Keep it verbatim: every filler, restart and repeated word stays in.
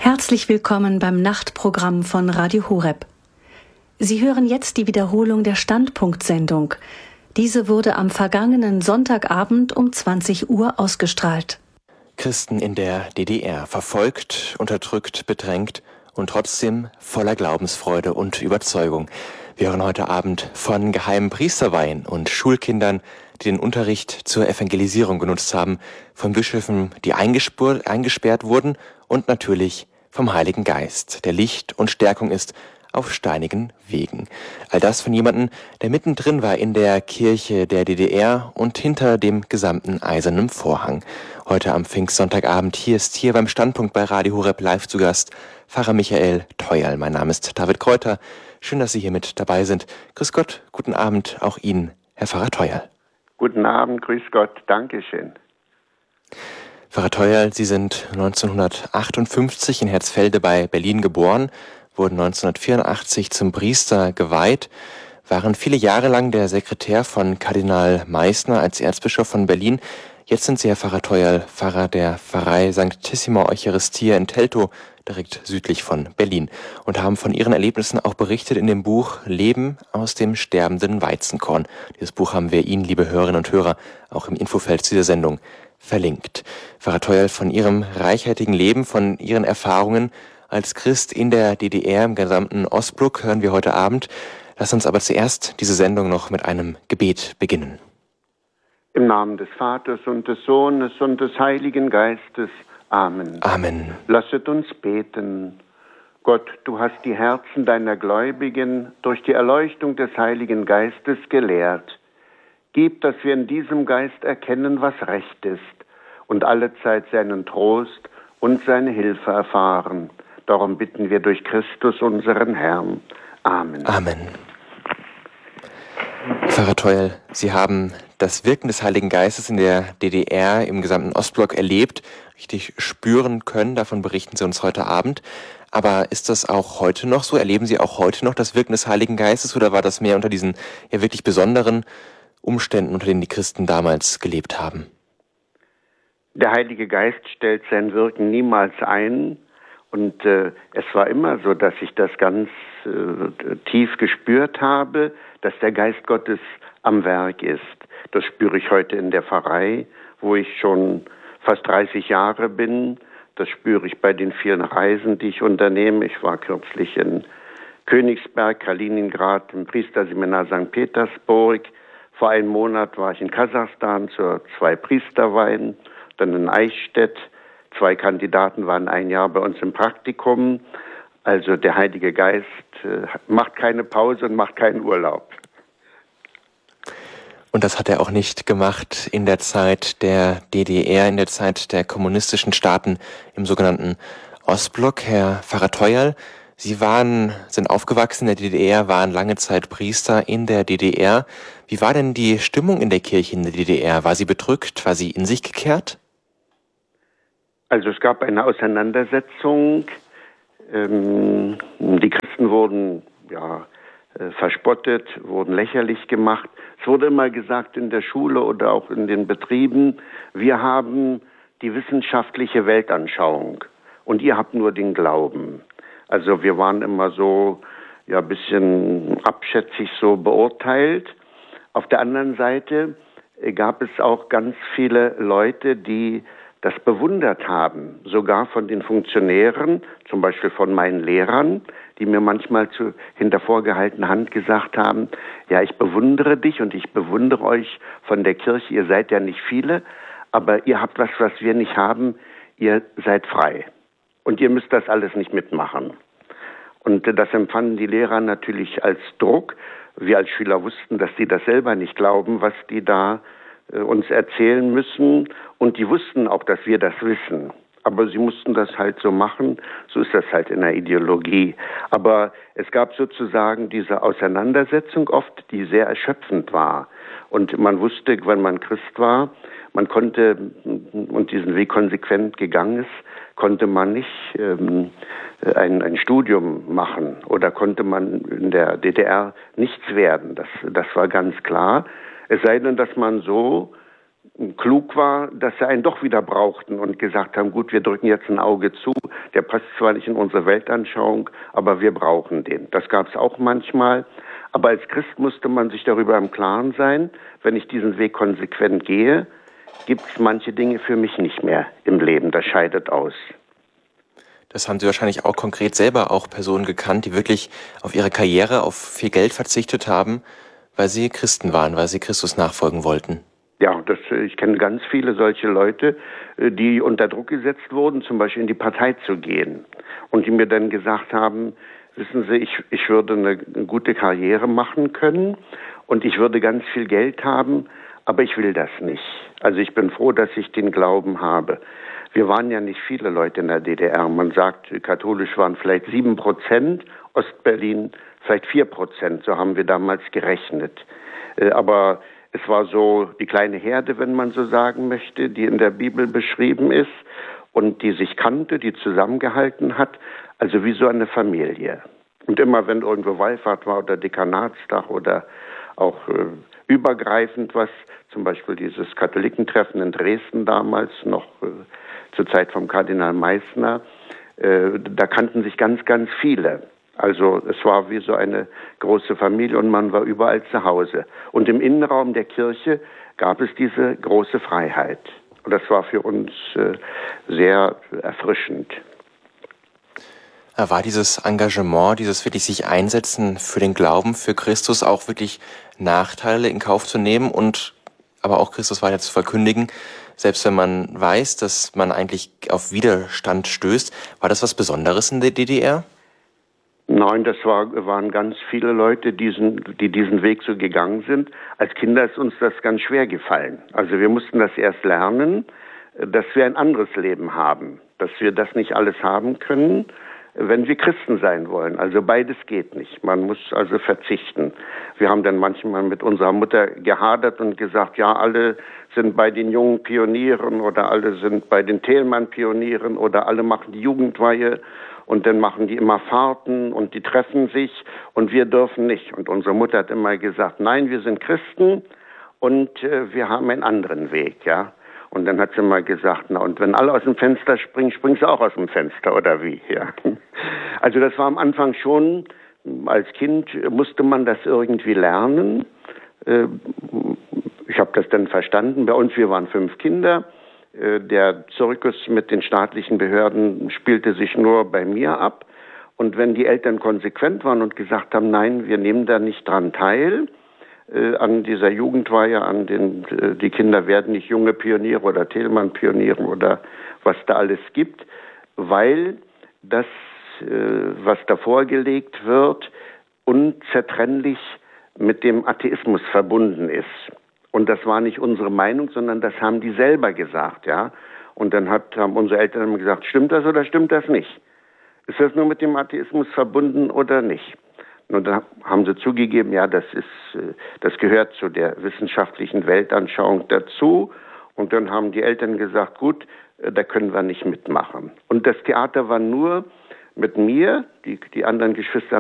Herzlich willkommen beim Nachtprogramm von Radio Horeb. Sie hören jetzt die Wiederholung der Standpunkt-Sendung. Diese wurde am vergangenen Sonntagabend um zwanzig Uhr ausgestrahlt. Christen in der D D R, verfolgt, unterdrückt, bedrängt und trotzdem voller Glaubensfreude und Überzeugung. Wir hören heute Abend von geheimen Priesterweihen und Schulkindern, die den Unterricht zur Evangelisierung genutzt haben, von Bischöfen, die eingespur- eingesperrt wurden und natürlich vom Heiligen Geist, der Licht und Stärkung ist auf steinigen Wegen. All das von jemandem, der mittendrin war in der Kirche der D D R und hinter dem gesamten eisernen Vorhang. Heute am Pfingstsonntagabend hier ist hier beim Standpunkt bei Radio Horeb live zu Gast Pfarrer Michael Theuerl. Mein Name ist David Kräuter. Schön, dass Sie hier mit dabei sind. Grüß Gott, guten Abend auch Ihnen, Herr Pfarrer Theuerl. Guten Abend, grüß Gott, Dankeschön. Pfarrer Theuerl, Sie sind neunzehnhundertachtundfünfzig in Herzfelde bei Berlin geboren, wurden neunzehnhundertvierundachtzig zum Priester geweiht, waren viele Jahre lang der Sekretär von Kardinal Meissner als Erzbischof von Berlin. Jetzt sind Sie, Herr Pfarrer Theuerl, Pfarrer der Pfarrei Sanctissima Eucharistia in Teltow, direkt südlich von Berlin, und haben von Ihren Erlebnissen auch berichtet in dem Buch Leben aus dem sterbenden Weizenkorn. Dieses Buch haben wir Ihnen, liebe Hörerinnen und Hörer, auch im Infofeld zu dieser Sendung verlinkt. Pfarrer Theuerl, von Ihrem reichhaltigen Leben, von Ihren Erfahrungen als Christ in der D D R im gesamten Ostblock hören wir heute Abend. Lass uns aber zuerst diese Sendung noch mit einem Gebet beginnen. Im Namen des Vaters und des Sohnes und des Heiligen Geistes. Amen. Amen. Lasset uns beten. Gott, du hast die Herzen deiner Gläubigen durch die Erleuchtung des Heiligen Geistes gelehrt. Gib, dass wir in diesem Geist erkennen, was recht ist und allezeit seinen Trost und seine Hilfe erfahren. Darum bitten wir durch Christus, unseren Herrn. Amen. Amen. Pfarrer Theuerl, Sie haben das Wirken des Heiligen Geistes in der D D R im gesamten Ostblock erlebt, richtig spüren können. Davon berichten Sie uns heute Abend. Aber ist das auch heute noch so? Erleben Sie auch heute noch das Wirken des Heiligen Geistes oder war das mehr unter diesen ja wirklich besonderen Umständen, unter denen die Christen damals gelebt haben? Der Heilige Geist stellt sein Wirken niemals ein. Und äh, es war immer so, dass ich das ganz äh, tief gespürt habe, dass der Geist Gottes am Werk ist. Das spüre ich heute in der Pfarrei, wo ich schon fast dreißig Jahre bin. Das spüre ich bei den vielen Reisen, die ich unternehme. Ich war kürzlich in Königsberg, Kaliningrad, im Priesterseminar Sankt Petersburg. Vor einem Monat war ich in Kasachstan zu zwei Priesterweihen, dann in Eichstätt. Zwei Kandidaten waren ein Jahr bei uns im Praktikum. Also der Heilige Geist äh, macht keine Pause und macht keinen Urlaub. Und das hat er auch nicht gemacht in der Zeit der D D R, in der Zeit der kommunistischen Staaten im sogenannten Ostblock. Herr Pfarrer Theuerl, Sie waren, sind aufgewachsen in der D D R, waren lange Zeit Priester in der D D R. Wie war denn die Stimmung in der Kirche in der D D R? War sie bedrückt? War sie in sich gekehrt? Also es gab eine Auseinandersetzung. Ähm, die Christen wurden ja, äh, verspottet, wurden lächerlich gemacht. Es wurde immer gesagt in der Schule oder auch in den Betrieben, wir haben die wissenschaftliche Weltanschauung und ihr habt nur den Glauben. Also wir waren immer so ja, ein bisschen abschätzig so beurteilt. Auf der anderen Seite äh, gab es auch ganz viele Leute, die das bewundert haben, sogar von den Funktionären, zum Beispiel von meinen Lehrern, die mir manchmal zu hinter vorgehaltener Hand gesagt haben, ja, ich bewundere dich und ich bewundere euch von der Kirche, ihr seid ja nicht viele, aber ihr habt was, was wir nicht haben, ihr seid frei und ihr müsst das alles nicht mitmachen. Und das empfanden die Lehrer natürlich als Druck. Wir als Schüler wussten, dass sie das selber nicht glauben, was die da uns erzählen müssen, und die wussten auch, dass wir das wissen. Aber sie mussten das halt so machen, so ist das halt in der Ideologie. Aber es gab sozusagen diese Auseinandersetzung oft, die sehr erschöpfend war. Und man wusste, wenn man Christ war, man konnte, und diesen Weg konsequent gegangen ist, konnte man nicht ähm, ein, ein Studium machen oder konnte man in der D D R nichts werden. Das, das war ganz klar. Es sei denn, dass man so klug war, dass sie einen doch wieder brauchten und gesagt haben, gut, wir drücken jetzt ein Auge zu, der passt zwar nicht in unsere Weltanschauung, aber wir brauchen den. Das gab es auch manchmal. Aber als Christ musste man sich darüber im Klaren sein, wenn ich diesen Weg konsequent gehe, gibt es manche Dinge für mich nicht mehr im Leben. Das scheidet aus. Das haben Sie wahrscheinlich auch konkret selber auch Personen gekannt, die wirklich auf ihre Karriere, auf viel Geld verzichtet haben, weil sie Christen waren, weil sie Christus nachfolgen wollten. Ja, das, ich kenne ganz viele solche Leute, die unter Druck gesetzt wurden, zum Beispiel in die Partei zu gehen. Und die mir dann gesagt haben, wissen Sie, ich, ich würde eine gute Karriere machen können und ich würde ganz viel Geld haben, aber ich will das nicht. Also ich bin froh, dass ich den Glauben habe. Wir waren ja nicht viele Leute in der D D R. Man sagt, katholisch waren vielleicht sieben Prozent, Ostberlin vielleicht vier Prozent. So haben wir damals gerechnet. Aber es war so die kleine Herde, wenn man so sagen möchte, die in der Bibel beschrieben ist und die sich kannte, die zusammengehalten hat, also wie so eine Familie. Und immer wenn irgendwo Wallfahrt war oder Dekanatstag oder auch äh, übergreifend was, zum Beispiel dieses Katholikentreffen in Dresden damals, noch äh, zur Zeit vom Kardinal Meissner, äh, da kannten sich ganz, ganz viele. Also es war wie so eine große Familie und man war überall zu Hause. Und im Innenraum der Kirche gab es diese große Freiheit. Und das war für uns äh, sehr erfrischend. War dieses Engagement, dieses wirklich sich einsetzen für den Glauben, für Christus auch wirklich Nachteile in Kauf zu nehmen und aber auch Christus weiter zu verkündigen, selbst wenn man weiß, dass man eigentlich auf Widerstand stößt? War das was Besonderes in der D D R? Nein, das war, waren ganz viele Leute, diesen, die diesen Weg so gegangen sind. Als Kinder ist uns das ganz schwer gefallen. Also wir mussten das erst lernen, dass wir ein anderes Leben haben, dass wir das nicht alles haben können, wenn wir Christen sein wollen. Also beides geht nicht. Man muss also verzichten. Wir haben dann manchmal mit unserer Mutter gehadert und gesagt, ja, alle sind bei den jungen Pionieren oder alle sind bei den Thälmann-Pionieren oder alle machen die Jugendweihe. Und dann machen die immer Fahrten und die treffen sich und wir dürfen nicht. Und unsere Mutter hat immer gesagt, nein, wir sind Christen und äh, wir haben einen anderen Weg, ja. Und dann hat sie mal gesagt, na und wenn alle aus dem Fenster springen, springst du auch aus dem Fenster oder wie, ja. Also das war am Anfang schon, als Kind musste man das irgendwie lernen. Äh, ich habe das dann verstanden. Bei uns, wir waren fünf Kinder. Der Zirkus mit den staatlichen Behörden spielte sich nur bei mir ab. Und wenn die Eltern konsequent waren und gesagt haben, nein, wir nehmen da nicht dran teil, äh, an dieser Jugendweihe, an den, äh, die Kinder werden nicht junge Pioniere oder Thälmann-Pioniere oder was da alles gibt, weil das, äh, was da vorgelegt wird, unzertrennlich mit dem Atheismus verbunden ist. Und das war nicht unsere Meinung, sondern das haben die selber gesagt, ja. Und dann hat, haben unsere Eltern gesagt, stimmt das oder stimmt das nicht? Ist das nur mit dem Atheismus verbunden oder nicht? Und dann haben sie zugegeben, ja, das ist, das gehört zu der wissenschaftlichen Weltanschauung dazu. Und dann haben die Eltern gesagt, gut, da können wir nicht mitmachen. Und das Theater war nur mit mir, die, die anderen Geschwister